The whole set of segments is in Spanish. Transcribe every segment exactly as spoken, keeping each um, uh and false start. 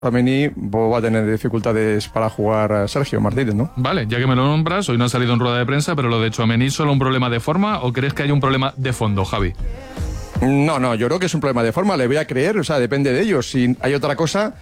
Tchouaméni va a tener dificultades para jugar Sergio Martínez, ¿no? Vale, ya que me lo nombras, hoy no ha salido en rueda de prensa, pero lo de Tchouaméni, ¿es solo un problema de forma o crees que hay un problema de fondo, Javi? No, no, yo creo que es un problema de forma, le voy a creer, o sea, depende de ellos. Si hay otra cosa,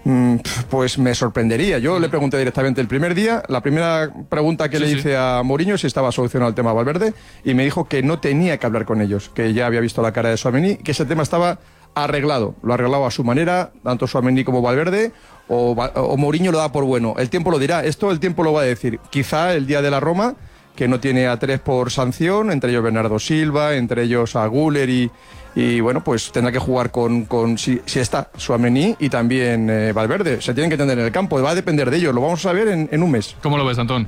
pues me sorprendería. Yo le pregunté directamente el primer día, la primera pregunta que sí, le hice sí. a Mourinho es si estaba solucionado el tema Valverde, y me dijo que no tenía que hablar con ellos, que ya había visto la cara de Tchouaméni, que ese tema estaba arreglado, lo ha arreglado a su manera, tanto Tchouaméni como Valverde, o, o Mourinho lo da por bueno. El tiempo lo dirá, esto el tiempo lo va a decir. Quizá el día de la Roma, que no tiene a tres por sanción, entre ellos Bernardo Silva, entre ellos a Güler y, y bueno, pues tendrá que jugar con, con si, si está Tchouaméni y también eh, Valverde. Se tienen que tener en el campo, va a depender de ellos, lo vamos a ver en, en un mes. ¿Cómo lo ves, Antón?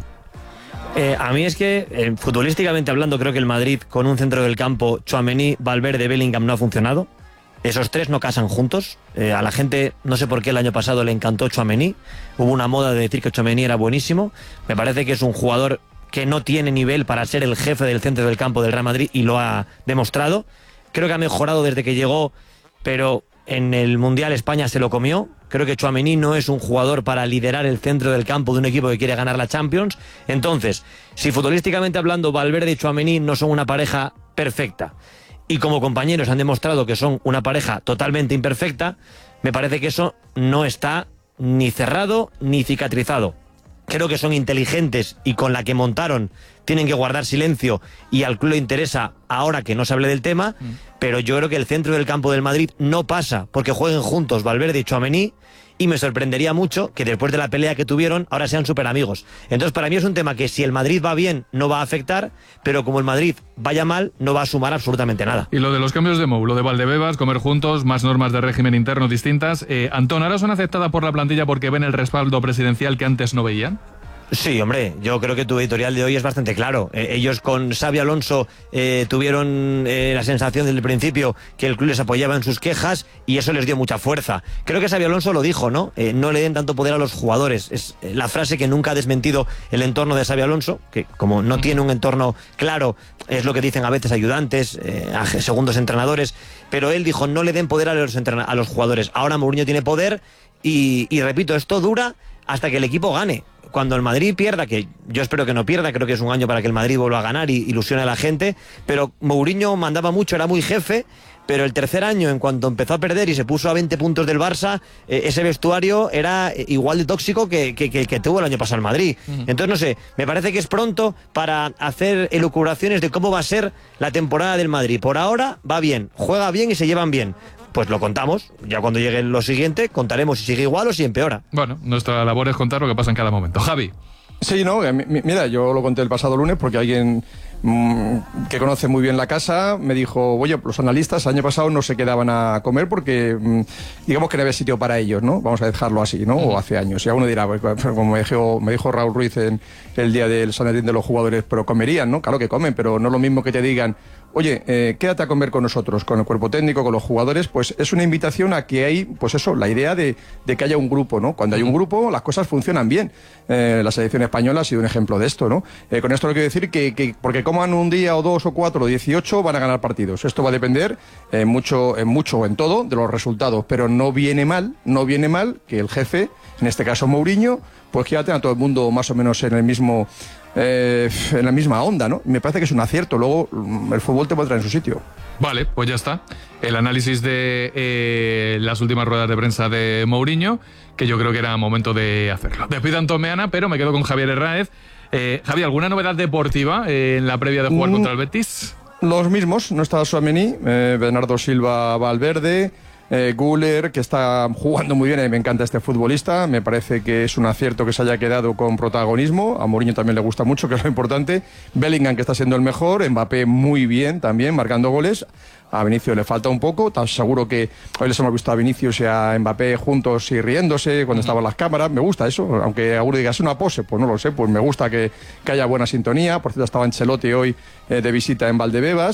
Eh, a mí es que, eh, futbolísticamente hablando, creo que el Madrid con un centro del campo, Tchouaméni, Valverde, Bellingham, no ha funcionado. Esos tres no casan juntos. Eh, a la gente, no sé por qué el año pasado le encantó Tchouaméni. Hubo una moda de decir que Tchouaméni era buenísimo. Me parece que es un jugador que no tiene nivel para ser el jefe del centro del campo del Real Madrid y lo ha demostrado. Creo que ha mejorado desde que llegó, pero en el Mundial España se lo comió. Creo que Tchouaméni no es un jugador para liderar el centro del campo de un equipo que quiere ganar la Champions. Entonces, si futbolísticamente hablando Valverde y Tchouaméni no son una pareja perfecta, y como compañeros han demostrado que son una pareja totalmente imperfecta, me parece que eso no está ni cerrado ni cicatrizado. Creo que son inteligentes y con la que montaron tienen que guardar silencio y al club le interesa ahora que no se hable del tema, mm. pero yo creo que el centro del campo del Madrid no pasa porque jueguen juntos Valverde y Tchouaméni, y me sorprendería mucho que después de la pelea que tuvieron ahora sean súper amigos. Entonces para mí es un tema que si el Madrid va bien no va a afectar, pero como el Madrid vaya mal no va a sumar absolutamente nada. Y lo de los cambios de Mou, lo de Valdebebas, comer juntos, más normas de régimen interno distintas. Eh, Antón, ¿ahora son aceptadas por la plantilla porque ven el respaldo presidencial que antes no veían? Sí, hombre, yo creo que tu editorial de hoy es bastante claro. Eh, ellos con Xabi Alonso eh, tuvieron eh, la sensación desde el principio que el club les apoyaba en sus quejas y eso les dio mucha fuerza. Creo que Xabi Alonso lo dijo, ¿no? Eh, no le den tanto poder a los jugadores. Es eh, la frase que nunca ha desmentido el entorno de Xabi Alonso, que como no tiene un entorno claro, es lo que dicen a veces ayudantes, eh, a segundos entrenadores, pero él dijo, no le den poder a los, a los jugadores. Ahora Mourinho tiene poder y, y repito, esto dura hasta que el equipo gane. Cuando el Madrid pierda, que yo espero que no pierda, creo que es un año para que el Madrid vuelva a ganar y ilusione a la gente, pero Mourinho mandaba mucho, era muy jefe, pero el tercer año, en cuanto empezó a perder y se puso a veinte puntos del Barça, eh, ese vestuario era igual de tóxico que, que, que, que tuvo el año pasado el Madrid. Uh-huh. Entonces, no sé, me parece que es pronto para hacer elucubraciones de cómo va a ser la temporada del Madrid. Por ahora va bien, juega bien y se llevan bien. Pues lo contamos, ya cuando llegue lo siguiente contaremos si sigue igual o si empeora. Bueno, nuestra labor es contar lo que pasa en cada momento. Javi. Sí, no, mira, yo lo conté el pasado lunes porque alguien mmm, que conoce muy bien la casa me dijo, oye, los analistas el año pasado no se quedaban a comer porque mmm, digamos que no había sitio para ellos, ¿no? Vamos a dejarlo así, ¿no? O hace años. Y alguno dirá, pues, como me dijo, me dijo Raúl Ruiz en el día del Sanedrín de los jugadores, pero comerían, ¿no? Claro que comen, pero no es lo mismo que te digan, oye, eh, quédate a comer con nosotros, con el cuerpo técnico, con los jugadores, pues es una invitación a que hay, pues eso, la idea de, de que haya un grupo, ¿no? Cuando hay un grupo, las cosas funcionan bien. Eh, la selección española ha sido un ejemplo de esto, ¿no? Eh, con esto no quiero decir que, que porque coman un día o dos o cuatro o dieciocho van a ganar partidos. Esto va a depender en mucho, en mucho, en todo, de los resultados. Pero no viene mal, no viene mal que el jefe, en este caso Mourinho, pues que ya tenga a todo el mundo más o menos en el mismo... Eh, en la misma onda, ¿no? Me parece que es un acierto. Luego el fútbol te pondrá en su sitio. Vale, pues ya está. El análisis de eh, las últimas ruedas de prensa de Mourinho, que yo creo que era momento de hacerlo. Despido a Antón Meana, pero me quedo con Javier Herráez. Eh, Javier, ¿alguna novedad deportiva eh, en la previa de jugar mm, contra el Betis? Los mismos, no está Tchouaméni, eh, Bernardo Silva, Valverde, eh, Güler, que está jugando muy bien, y me encanta este futbolista, me parece que es un acierto que se haya quedado con protagonismo, a Mourinho también le gusta mucho, que es lo importante, Bellingham, que está siendo el mejor, Mbappé muy bien también, marcando goles. A Vinicius le falta un poco, seguro que hoy les hemos visto a Vinicius y a Mbappé juntos y riéndose cuando estaban las cámaras, me gusta eso, aunque alguno diga, ¿es una pose? Pues no lo sé, pues me gusta que, que haya buena sintonía. Por cierto, estaba Ancelotti hoy eh, de visita en Valdebebas,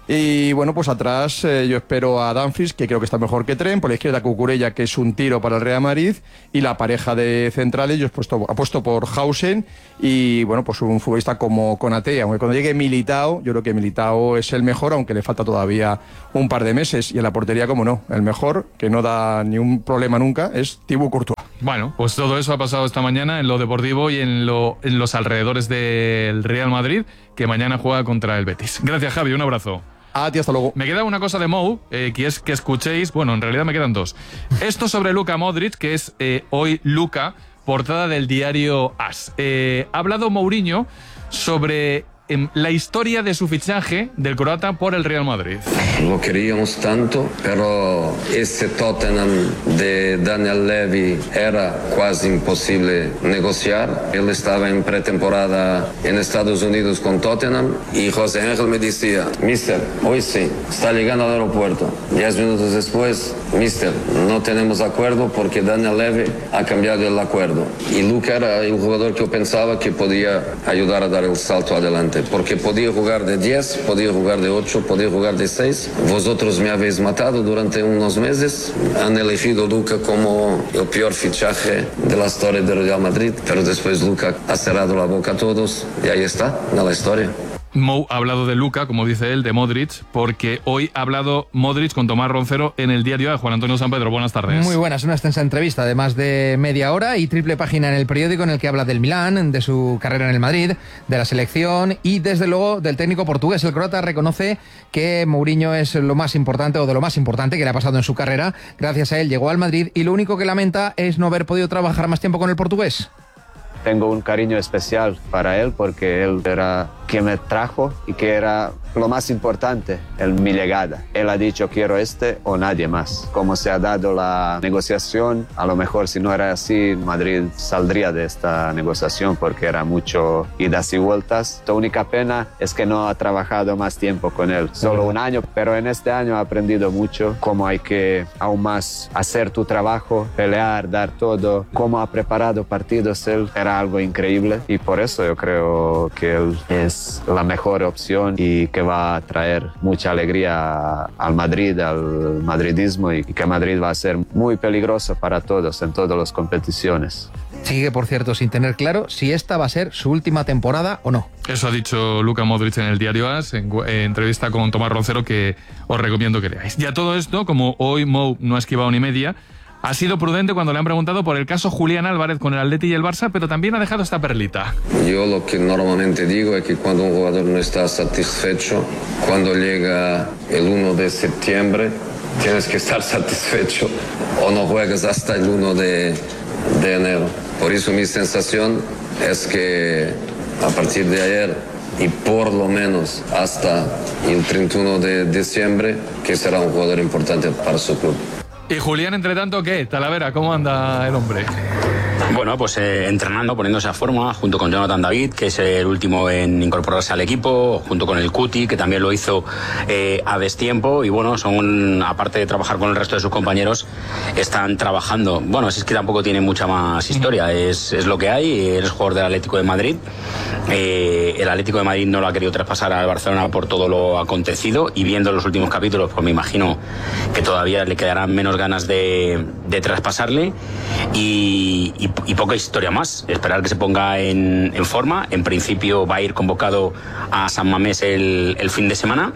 Y bueno, pues atrás eh, yo espero a Dumfries, que creo que está mejor que Trent, por la izquierda Cucurella, que es un tiro para el Real Madrid, y la pareja de centrales yo he puesto, apuesto por Hausen y bueno, pues un futbolista como Konaté, aunque cuando llegue Militao, yo creo que Militao es el mejor, aunque le falta todavía un par de meses, y en la portería, como no, el mejor, que no da ni un problema nunca, es Thibaut Courtois. Bueno, pues todo eso ha pasado esta mañana en lo deportivo y en, lo, en los alrededores del Real Madrid, que mañana juega contra el Betis. Gracias, Javi, un abrazo. A ti, hasta luego. Me queda una cosa de Mou, eh, que es que escuchéis, bueno, en realidad me quedan dos. Esto sobre Luka Modric, que es eh, hoy Luka, portada del diario AS. Eh, ha hablado Mourinho sobre eh, la historia de su fichaje del croata por el Real Madrid. Lo queríamos tanto, pero ese Tottenham de Daniel Levy era casi imposible negociar. Él estaba en pretemporada en Estados Unidos con Tottenham y José Ángel me decía: mister, hoy sí, está llegando al aeropuerto. Diez minutos después, mister, no tenemos acuerdo porque Daniel Levy ha cambiado el acuerdo. Y Luka era el jugador que yo pensaba que podía ayudar a dar el salto adelante, porque podía jugar de diez, podía jugar de ocho, podía jugar de seis. Vosotros me habéis matado durante unos meses, han elegido Luka como el peor fichaje de la historia del Real Madrid, pero después Luka ha cerrado la boca a todos y ahí está, en la historia. Mou ha hablado de Luka, como dice él, de Modric, porque hoy ha hablado Modric con Tomás Roncero en el diario de Juan Antonio San Pedro. Buenas tardes. Muy buenas, una extensa entrevista de más de media hora y triple página en el periódico en el que habla del Milán, de su carrera en el Madrid, de la selección y desde luego del técnico portugués. El croata reconoce que Mourinho es lo más importante o de lo más importante que le ha pasado en su carrera. Gracias a él llegó al Madrid y lo único que lamenta es no haber podido trabajar más tiempo con el portugués. Tengo un cariño especial para él porque él era quien me trajo y que era lo más importante en mi llegada. Él ha dicho quiero este o nadie más. Como se ha dado la negociación, a lo mejor si no era así, Madrid saldría de esta negociación porque era mucho idas y vueltas. La única pena es que no ha trabajado más tiempo con él, solo un año, pero en este año ha aprendido mucho cómo hay que aún más hacer tu trabajo, pelear, dar todo, cómo ha preparado partidos él, era algo increíble y por eso yo creo que él es la mejor opción y que va a traer mucha alegría al Madrid, al madridismo y que Madrid va a ser muy peligroso para todos en todas las competiciones. Sigue, por cierto, sin tener claro si esta va a ser su última temporada o no. Eso ha dicho Luka Modric en el diario AS, en, en entrevista con Tomás Roncero, que os recomiendo que leáis. Y a todo esto, como hoy Mou no ha esquivado ni media, ha sido prudente cuando le han preguntado por el caso Julián Álvarez con el Atleti y el Barça, pero también ha dejado esta perlita. Yo lo que normalmente digo es que cuando un jugador no está satisfecho, cuando llega el uno de septiembre, tienes que estar satisfecho o no juegas hasta el uno de, de enero. Por eso mi sensación es que a partir de ayer y por lo menos hasta el treinta y uno de diciembre, que será un jugador importante para su club. Y Julián, entre tanto, ¿qué? Talavera, ¿cómo anda el hombre? Bueno, pues eh, entrenando, poniéndose a forma, junto con Jonathan David, que es el último en incorporarse al equipo, junto con el Cuti, que también lo hizo eh, a destiempo. Y bueno, son, aparte de trabajar con el resto de sus compañeros, están trabajando. Bueno, es que tampoco tiene mucha más historia, es, es lo que hay. Él es jugador del Atlético de Madrid. Eh, el Atlético de Madrid no lo ha querido traspasar al Barcelona por todo lo acontecido. Y viendo los últimos capítulos, pues me imagino que todavía le quedarán menos ganas de, de traspasarle. Y, y Y poca historia más, esperar que se ponga en, en forma. En principio va a ir convocado a San Mamés el, el fin de semana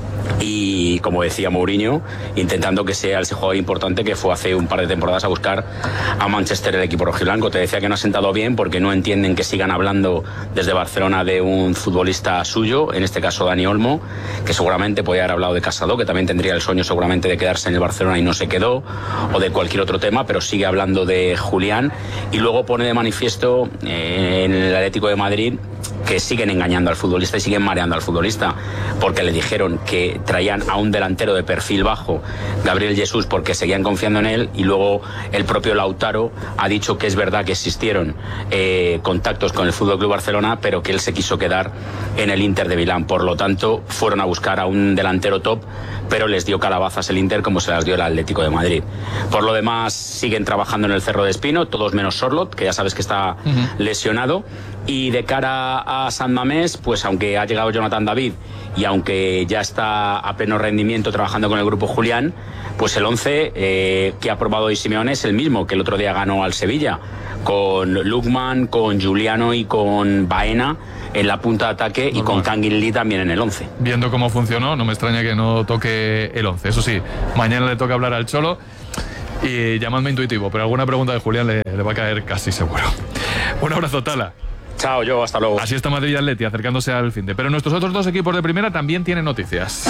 y, como decía Mourinho, intentando que sea ese jugador importante que fue hace un par de temporadas a buscar a Manchester el equipo rojiblanco. Te decía que no ha sentado bien porque no entienden que sigan hablando desde Barcelona de un futbolista suyo, en este caso Dani Olmo, que seguramente podía haber hablado de Casado, que también tendría el sueño seguramente de quedarse en el Barcelona y no se quedó, o de cualquier otro tema, pero sigue hablando de Julián. Y luego pone de manifiesto eh, en el Atlético de Madrid que siguen engañando al futbolista y siguen mareando al futbolista, porque le dijeron que traían a un delantero de perfil bajo, Gabriel Jesús, porque seguían confiando en él, y luego el propio Lautaro ha dicho que es verdad que existieron eh, contactos con el F C Barcelona, pero que él se quiso quedar en el Inter de Milán. Por lo tanto, fueron a buscar a un delantero top, pero les dio calabazas el Inter como se las dio el Atlético de Madrid. Por lo demás, siguen trabajando en el Cerro de Espino, todos menos Sorloth, que ya sabes que está uh-huh. lesionado, Y de cara a San Mamés, pues aunque ha llegado Jonathan David y aunque ya está a pleno rendimiento trabajando con el grupo Julián, pues el once eh, que ha probado hoy Simeone es el mismo que el otro día ganó al Sevilla, con Lukman, con Giuliano y con Baena en la punta de ataque y con Kangin Lee también en el once. Viendo cómo funcionó, no me extraña que no toque el once. Eso sí, mañana le toca hablar al Cholo y llamadme intuitivo, pero alguna pregunta de Julián le, le va a caer casi seguro. Un abrazo, Tala. Chao, yo, hasta luego. Así está Madrid y Atleti acercándose al finde. Pero nuestros otros dos equipos de primera también tienen noticias.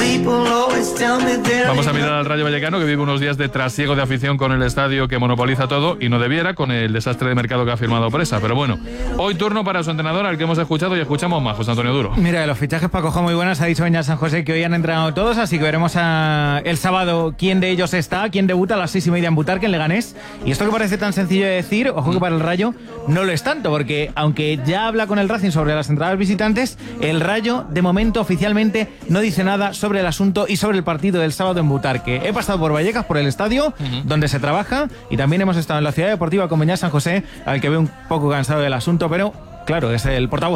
Vamos a mirar al Rayo Vallecano, que vive unos días de trasiego de afición con el estadio que monopoliza todo y no debiera, con el desastre de mercado que ha firmado Presa. Pero bueno, hoy turno para su entrenador, al que hemos escuchado y escuchamos más, José Antonio Duro. Mira, de los fichajes para cojo muy buenas, ha dicho Beñat San José que hoy han entrenado todos, así que veremos a el sábado quién de ellos está, quién debuta a las seis y media en Butarque, en Leganés. Y esto que parece tan sencillo de decir, ojo que para el Rayo no lo es tanto, porque aunque ya habla con el Racing sobre las entradas visitantes, el Rayo de momento oficialmente no dice nada sobre el asunto y sobre el partido del sábado en Butarque. He pasado por Vallecas, por el estadio uh-huh. donde se trabaja, y también hemos estado en la ciudad deportiva con Beñat San José, al que veo un poco cansado del asunto, pero claro, es el portavoz.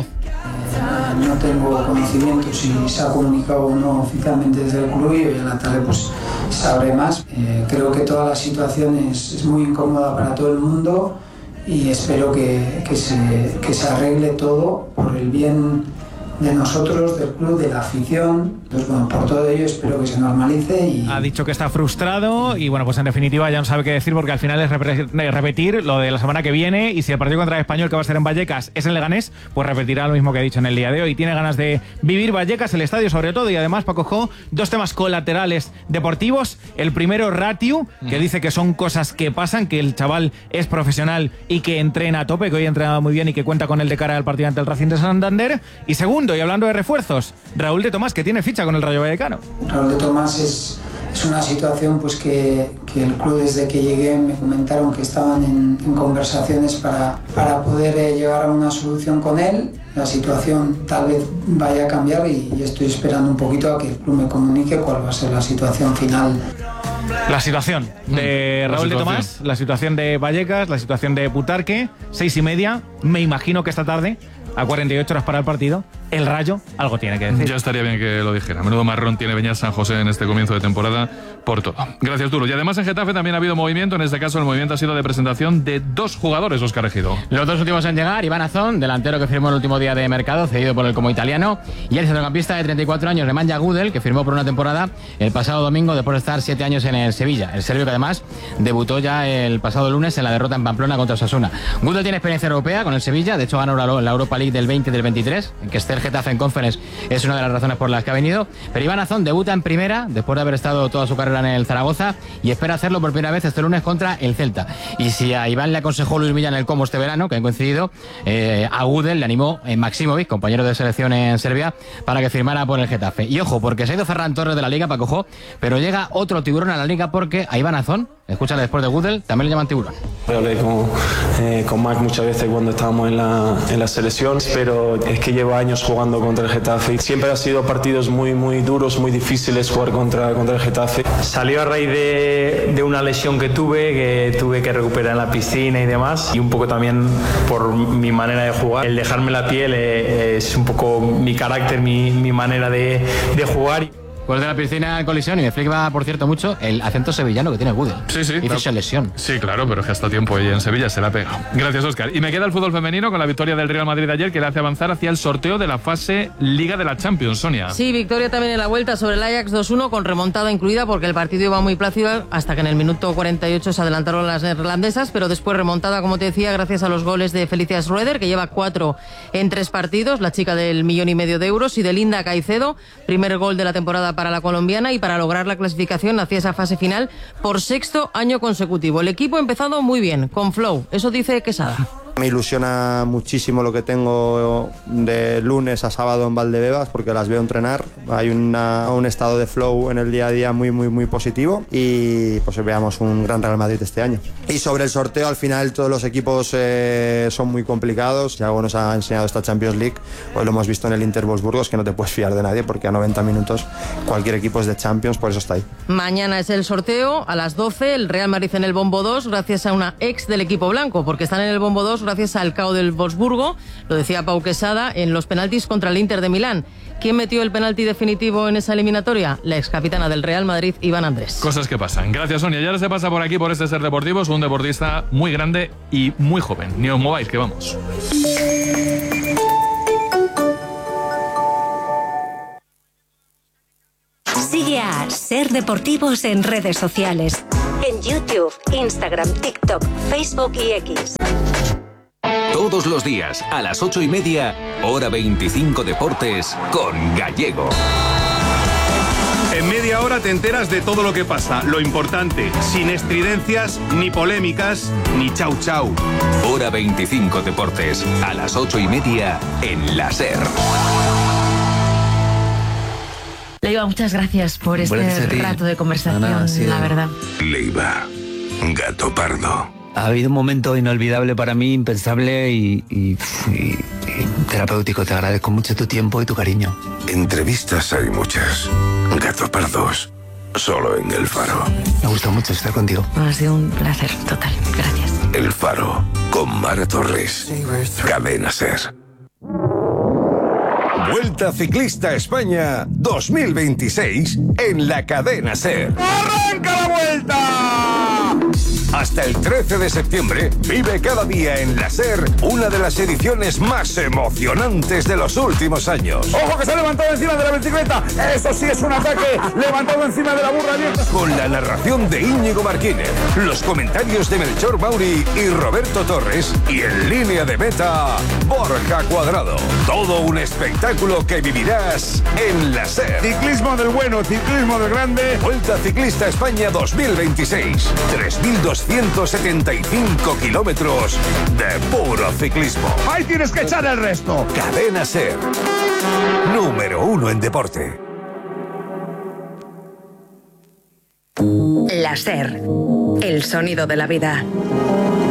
No tengo conocimiento si se ha comunicado o no oficialmente desde el club, y hoy en la tarde pues sabré más. Eh, creo que toda la situación es, es muy incómoda para todo el mundo, y espero que, que, se, que se arregle todo por el bien de nosotros, del club, de la afición. Entonces, bueno, por todo ello espero que se normalice. Y... Ha dicho que está frustrado y, bueno, pues en definitiva ya no sabe qué decir, porque al final es repetir lo de la semana que viene, y si el partido contra el Español, que va a ser en Vallecas, es en Leganés, pues repetirá lo mismo que ha dicho en el día de hoy. Tiene ganas de vivir Vallecas, el estadio sobre todo, y además, Paco Jo, dos temas colaterales deportivos. El primero, Ratiu, que dice que son cosas que pasan, que el chaval es profesional y que entrena a tope, que hoy ha entrenado muy bien y que cuenta con él de cara al partido ante el Racing de Santander. Y segundo, y hablando de refuerzos, Raúl de Tomás, que tiene ficha con el Rayo Vallecano. Raúl de Tomás es, es una situación pues que, que el club, desde que llegué, me comentaron que estaban en, en conversaciones para, para poder eh, llegar a una solución con él. La situación tal vez vaya a cambiar, y, y estoy esperando un poquito a que el club me comunique cuál va a ser la situación final. La situación de mm, Raúl de Tomás, la situación de Vallecas, la situación de Butarque, seis y media. Me imagino que esta tarde, a cuarenta y ocho horas para el partido, el Rayo algo tiene que decir. Ya estaría bien que lo dijera. Menudo marrón tiene Beñat San José en este comienzo de temporada por todo. Gracias, Duro. Y además en Getafe también ha habido movimiento. En este caso el movimiento ha sido de presentación de dos jugadores, Óscar Ejido. Los dos últimos en llegar: Iván Azón, delantero que firmó el último día de mercado, cedido por el Como italiano, y el centrocampista de treinta y cuatro años, Nemanja Gudel, que firmó por una temporada el pasado domingo después de estar siete años en el Sevilla. El serbio, que además debutó ya el pasado lunes en la derrota en Pamplona contra Osasuna. Gudel tiene experiencia europea con el Sevilla, de hecho ganó la Europa League del veinte y del veintitrés, en que esté el Getafe en Conference es una de las razones por las que ha venido. Pero Iván Azón debuta en primera después de haber estado toda su carrera en el Zaragoza, y espera hacerlo por primera vez este lunes contra el Celta. Y si a Iván le aconsejó Luis Millán el Como este verano, que han coincidido, eh, a Gudel le animó en Maximovic, compañero de selección en Serbia, para que firmara por el Getafe. Y ojo, porque se ha ido Ferran Torres de la Liga, Paco Jo, pero llega otro tiburón a la Liga, porque a Iván Azón, escúchale, después de Gudel, también le llaman tiburón. Hablé con, eh, con Marc muchas veces cuando estábamos en la, en la selección, pero es que llevo años jugando contra el Getafe y siempre han sido partidos muy, muy duros, muy difíciles jugar contra, contra el Getafe. Salió a raíz de, de una lesión que tuve, que tuve que recuperar en la piscina y demás, y un poco también por mi manera de jugar. El dejarme la piel eh, es un poco mi carácter, mi, mi manera de, de jugar. Pues de la piscina en colisión, y me explica, por cierto, mucho el acento sevillano que tiene Gudel. Sí, sí. Hizo esa lesión. Sí, claro, pero es que hasta tiempo ahí en Sevilla se la ha pegado. Gracias, Óscar. Y me queda el fútbol femenino con la victoria del Real Madrid ayer, que le hace avanzar hacia el sorteo de la fase Liga de la Champions, Sonia. Sí, victoria también en la vuelta sobre el Ajax dos uno, con remontada incluida, porque el partido iba muy plácido hasta que en el minuto cuarenta y ocho se adelantaron las neerlandesas, pero después remontada, como te decía, gracias a los goles de Felicia Schroeder, que lleva cuatro en tres partidos, la chica del millón y medio de euros, y de Linda Caicedo, primer gol de la temporada para la colombiana, y para lograr la clasificación hacia esa fase final por sexto año consecutivo. El equipo ha empezado muy bien, con flow, eso dice Quesada. Me ilusiona muchísimo lo que tengo de lunes a sábado en Valdebebas, porque las veo entrenar. Hay una, un estado de flow en el día a día muy, muy, muy positivo, y pues veamos un gran Real Madrid este año. Y sobre el sorteo, al final todos los equipos eh, son muy complicados. Yago nos ha enseñado esta Champions League. Hoy lo hemos visto en el Inter Wolfsburgos, que no te puedes fiar de nadie, porque a noventa minutos cualquier equipo es de Champions, por eso está ahí. Mañana es el sorteo a las doce, el Real Madrid en el Bombo dos, gracias a una ex del equipo blanco, porque están en el Bombo dos gracias al K O del Wolfsburgo, lo decía Pau Quesada, en los penaltis contra el Inter de Milán. ¿Quién metió el penalti definitivo en esa eliminatoria? La excapitana del Real Madrid, Iván Andrés. Cosas que pasan. Gracias, Sonia. Y ahora se pasa por aquí, por este Ser Deportivo. Es un deportista muy grande y muy joven. Ni os mováis, que vamos. Sigue a Ser Deportivos en redes sociales. En YouTube, Instagram, TikTok, Facebook y X. Todos los días, a las ocho y media, hora veinticinco Deportes, con Gallego. En media hora te enteras de todo lo que pasa, lo importante, sin estridencias, ni polémicas, ni chau chau. Hora veinticinco Deportes, a las ocho y media, en la SER. Leiva, muchas gracias por este gracias rato de conversación, Ana, sí, la verdad. Leiva, gato pardo. Ha habido un momento inolvidable para mí, impensable y, y, y, y terapéutico. Te agradezco mucho tu tiempo y tu cariño. Entrevistas hay muchas. Gato pardos, solo en El Faro. Me gustó mucho estar contigo. Ha sido un placer total. Gracias. El Faro, con Mara Torres. Cadena SER. Vuelta Ciclista España dos mil veintiséis en la Cadena SER. ¡Arranca la vuelta! Hasta el trece de septiembre, vive cada día en la SER una de las ediciones más emocionantes de los últimos años. ¡Ojo que se ha levantado encima de la bicicleta! ¡Eso sí es un ataque! ¡Levantado encima de la burra abierta! Con la narración de Íñigo Martínez, los comentarios de Melchor Mauri y Roberto Torres y en línea de meta, Borja Cuadrado. Todo un espectáculo que vivirás en la SER. Ciclismo del bueno, ciclismo del grande. Vuelta Ciclista España dos mil veintiséis. tres mil doscientos setenta y cinco kilómetros de puro ciclismo. Ahí tienes que echar el resto. Cadena SER. Número uno en deporte. La SER. El sonido de la vida.